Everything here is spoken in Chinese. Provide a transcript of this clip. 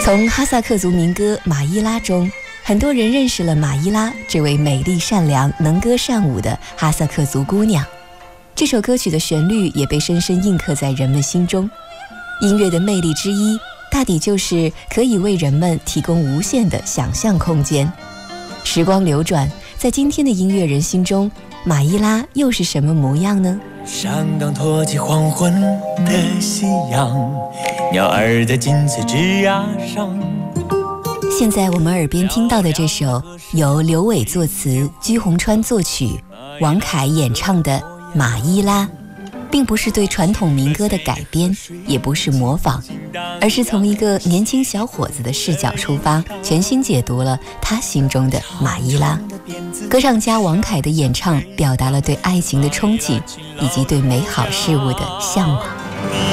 从哈萨克族民歌《马伊拉》中，很多人认识了马伊拉这位美丽善良、能歌善舞的哈萨克族姑娘。这首歌曲的旋律也被深深印刻在人们心中。音乐的魅力之一，大抵就是可以为人们提供无限的想象空间。时光流转，在今天的音乐人心中，马伊拉又是什么模样呢？ 山岗托起黄昏的夕阳，鸟儿在金翠枝桠上。 现在我们耳边听到的这首由刘伟作词、居鸿川作曲、王凯演唱的《马伊拉》，并不是对传统民歌的改编，也不是模仿，而是从一个年轻小伙子的视角出发，全新解读了他心中的马伊拉。歌唱家王凯的演唱表达了对爱情的憧憬，以及对美好事物的向往。